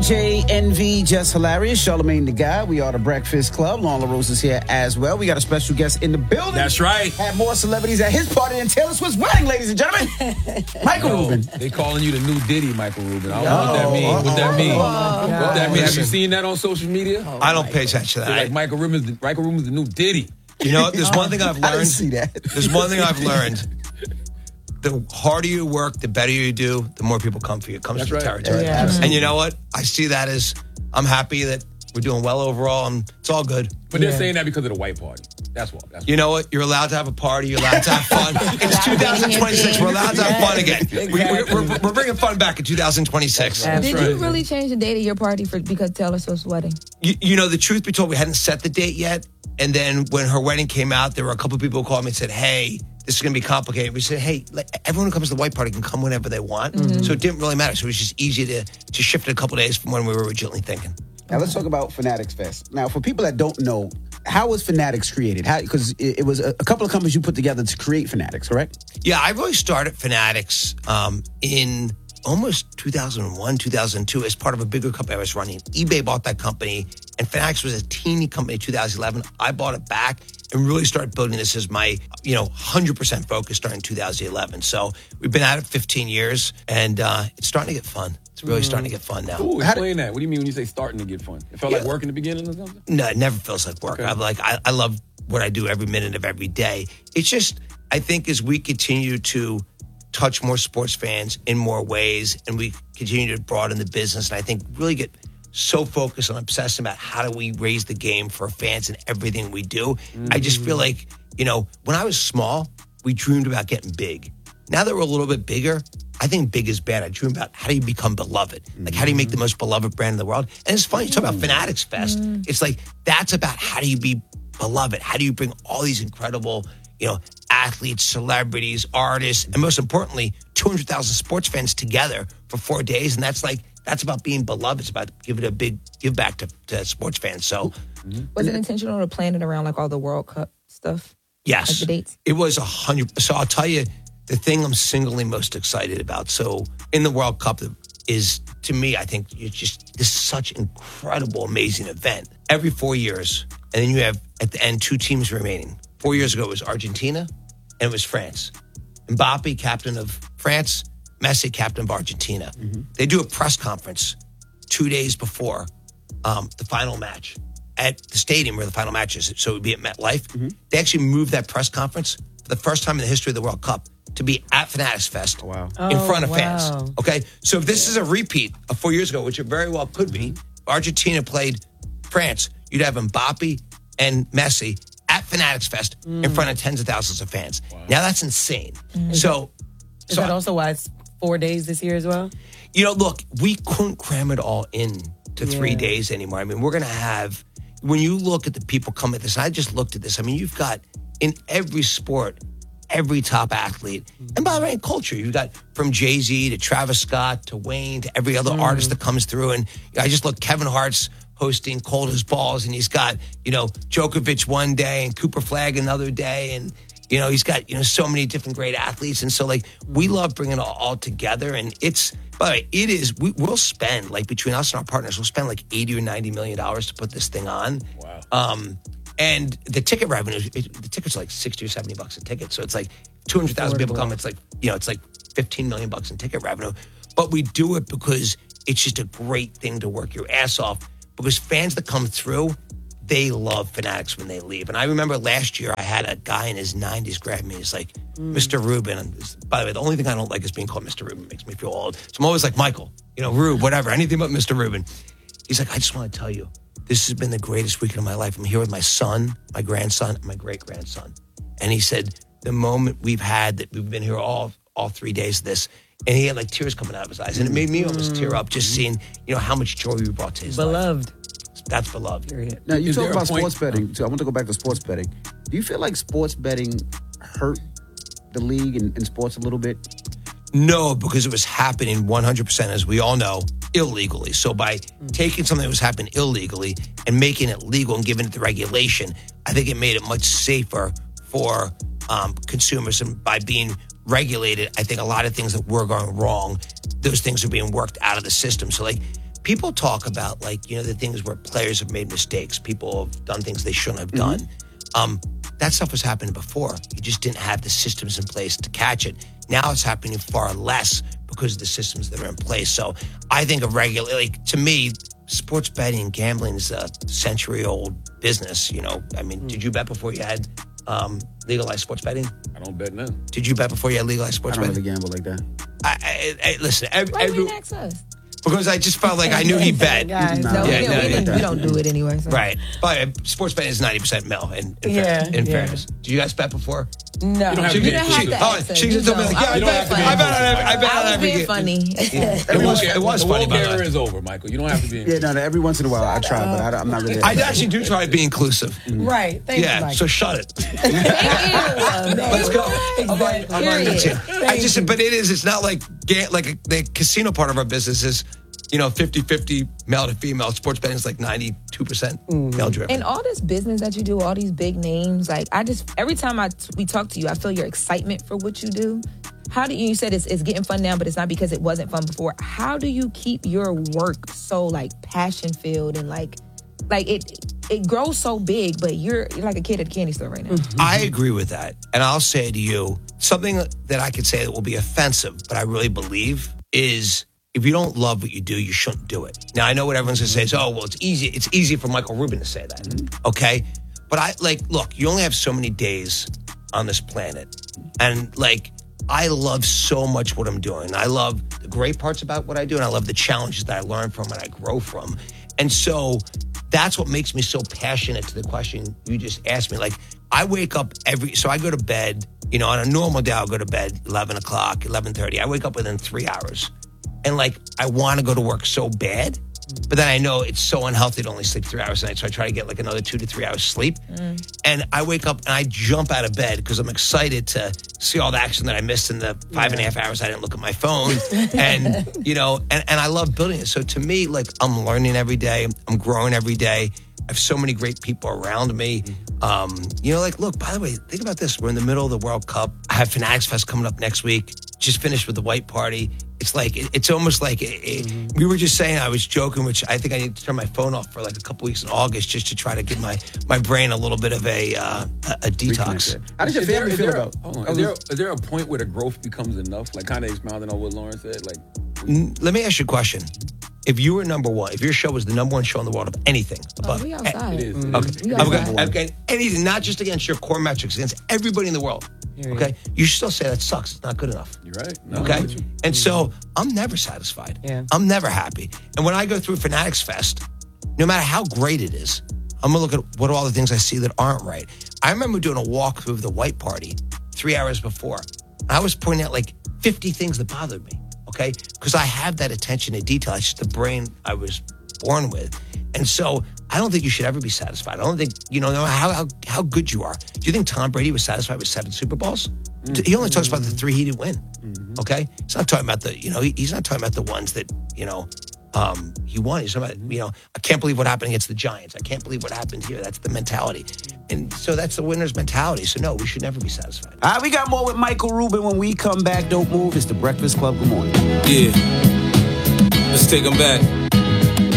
DJ Envy, Just Hilarious, Charlamagne the Guy. We are the Breakfast Club. Lon LaRose is here as well. We got a special guest in the building. That's right. Had more celebrities at his party than Taylor Swift's wedding, ladies and gentlemen. Michael Rubin. They calling you the new Diddy, Michael Rubin. I don't know what that means. What that mean? What that mean? Have you seen that on social media? I don't pay attention to that. Like Michael Rubin's the new Diddy. You know, there's one thing I've learned. I didn't see that. There's one thing I've learned. The harder you work, the better you do, the more people come for you. It comes to the territory. Yeah, and you know what? I see that as, I'm happy that we're doing well overall, and it's all good. But they're saying that because of the white party. That's what. You know what? You're allowed to have a party. You're allowed to have fun. It's 2026. We're allowed to have fun again. We're bringing fun back in 2026. Did you really change the date of your party because Taylor Swift's wedding? You know, the truth be told, we hadn't set the date yet. And then when her wedding came out, there were a couple of people who called me and said, hey, this is going to be complicated. We said, hey, everyone who comes to the white party can come whenever they want. So it didn't really matter. So it was just easy to shift it a couple of days from when we were originally thinking. Now let's talk about Fanatics Fest. Now, for people that don't know, how was Fanatics created? Because it was a couple of companies you put together to create Fanatics, correct? Yeah, I really started Fanatics in almost 2001, 2002 as part of a bigger company I was running. eBay bought that company, and Fanatics was a teeny company in 2011. I bought it back and really started building this as my, 100% focus starting in 2011. So we've been at it 15 years, and it's starting to get fun. It's really starting to get fun now. Ooh, explain that. What do you mean when you say starting to get fun? It felt like work in the beginning or something? No, it never feels like work. Okay. I love what I do every minute of every day. It's just, I think as we continue to touch more sports fans in more ways, and we continue to broaden the business, and I think really get so focused on obsessing about how do we raise the game for fans in everything we do. I just feel like, when I was small, we dreamed about getting big. Now that we're a little bit bigger, I think big is bad. I dream about how do you become beloved? Like, how do you make the most beloved brand in the world? And it's funny, you talk about Fanatics Fest. It's like, that's about how do you be beloved? How do you bring all these incredible, athletes, celebrities, artists, and most importantly, 200,000 sports fans together for 4 days. And that's about being beloved. It's about giving a big give back to sports fans. So, was it intentional to plan it around like all the World Cup stuff? Yes. Like the dates? It was 100. So I'll tell you the thing I'm singly most excited about. So in the World Cup is, to me, I think it's just this such incredible, amazing event. Every 4 years, and then you have at the end 2 teams remaining. 4 years ago it was Argentina and it was France. Mbappe, captain of France, Messi, captain of Argentina. They do a press conference 2 days before the final match at the stadium where the final match is. So it would be at MetLife. They actually moved that press conference for the first time in the history of the World Cup to be at Fanatics Fest in front of fans. Okay, so if this is a repeat of 4 years ago, which it very well could be, Argentina played France, you'd have Mbappe and Messi at Fanatics Fest in front of tens of thousands of fans. Now that's insane. So is that also why it's 4 days this year as well? Look, we couldn't cram it all in to 3 days anymore. I mean, we're going to have, when you look at the people coming at this, and I just looked at this, I mean, you've got in every sport, every top athlete. And by the way, in culture, you've got from Jay-Z to Travis Scott to Wayne to every other artist that comes through. And I just look, Kevin Hart's hosting Cold as Balls, and he's got, Djokovic one day and Cooper Flag another day. And, he's got, so many different great athletes. And so, we love bringing it all together. And it's, by the way, it is, we'll spend, between us and our partners, we'll spend $80 or $90 million to put this thing on. Wow. And the ticket revenue, the tickets are $60 or $70 a ticket. So it's 200,000 people come. It's it's $15 million in ticket revenue. But we do it because it's just a great thing to work your ass off. Because fans that come through, they love Fanatics when they leave. And I remember last year I had a guy in his 90s grab me. He's like, Mr. Rubin. And by the way, the only thing I don't like is being called Mr. Rubin. It makes me feel old. So I'm always like, Michael, Rube, whatever, anything but Mr. Rubin. He's like, I just want to tell you, this has been the greatest weekend of my life. I'm here with my son, my grandson, and my great-grandson. And he said, the moment we've had that we've been here all 3 days of this, and he had tears coming out of his eyes. And it made me almost tear up just seeing, how much joy we brought to his life. Beloved. That's beloved. Now, you talk about sports betting. So I want to go back to sports betting. Do you feel like sports betting hurt the league and sports a little bit? No, because it was happening 100%, as we all know, illegally. So by taking something that was happening illegally and making it legal and giving it the regulation, I think it made it much safer for consumers. And by being regulated, I think a lot of things that were going wrong, those things are being worked out of the system. So people talk about the things where players have made mistakes. People have done things they shouldn't have done. That stuff was happening before. You just didn't have the systems in place to catch it. Now it's happening far less because of the systems that are in place. So I think to me, sports betting and gambling is a century-old business. Did you bet before you had legalized sports betting? I don't bet now. Did you bet before you had legalized sports betting? I don't really gamble like that. Listen, Why didn't you ask us? because I just felt like I knew he bet. No, we don't do it anyway. So. Right. But sports betting is 90% Mel, in fairness. Did you guys bet before? No. You don't have to be access. She just told me, I bet on every game. Funny. It was funny, The era is over, Michael. You don't have to be Yeah, no, every once in a while I try, but I'm not really. I actually do try to be inclusive. Right. Thank you, Mike. So shut it. Let's go. Exactly. But it's not like the casino part of our business is, 50-50 male to female. Sports betting is like 92% male driven. And all this business that you do, all these big names, every time we talk to you, I feel your excitement for what you do. How do you said it's getting fun now, but it's not because it wasn't fun before. How do you keep your work so passion filled and it grows so big, but you're like a kid at a candy store right now? I agree with that. And I'll say to you, something that I could say that will be offensive, but I really believe is if you don't love what you do, you shouldn't do it. Now, I know what everyone's going to say is, it's easy. It's easy for Michael Rubin to say that. Okay? But look, you only have so many days on this planet. And I love so much what I'm doing. I love the great parts about what I do, and I love the challenges that I learn from and I grow from. And so that's what makes me so passionate to the question you just asked me. I wake up so I go to bed, on a normal day, I'll go to bed 11 o'clock, 11:30. I wake up within 3 hours. And I want to go to work so bad, but then I know it's so unhealthy to only sleep 3 hours a night. So I try to get another 2 to 3 hours sleep. And I wake up and I jump out of bed because I'm excited to see all the action that I missed in the 5.5 hours I didn't look at my phone. And, and I love building it. So to me, I'm learning every day. I'm growing every day. I have so many great people around me. Look, by the way, think about this. We're in the middle of the World Cup. I have Fanatics Fest coming up next week. Just finished with the White Party. It's it's almost we were just saying, I was joking, which I think I need to turn my phone off for a couple weeks in August just to try to give my brain a little bit of a detox. How does your family feel about? Is there a point where the growth becomes enough? Kind of expounding on what Lauren said. Let me ask you a question. If you were number one, if your show was the number one show in the world of anything, we outside. It is. Okay, anything, not just against your core metrics, against everybody in the world. Okay, you should still say that sucks. It's not good enough. You're right. Okay, and so I'm never satisfied. Yeah. I'm never happy. And when I go through Fanatics Fest, no matter how great it is, I'm gonna look at what are all the things I see that aren't right. I remember doing a walkthrough of the White Party 3 hours before. I was pointing out 50 things that bothered me. Okay, because I have that attention to detail. It's just the brain I was born with. And so I don't think you should ever be satisfied. I don't think, no matter how good you are. Do you think Tom Brady was satisfied with 7 Super Bowls? He only talks about the 3 he didn't win. Okay? He's not talking about he's not talking about the ones that, he won. He's talking about, I can't believe what happened against the Giants. I can't believe what happened here. That's the mentality. And so that's the winner's mentality. So no, we should never be satisfied. All right, we got more with Michael Rubin when we come back. Don't move. It's the Breakfast Club. Good morning. Yeah. Let's take them back.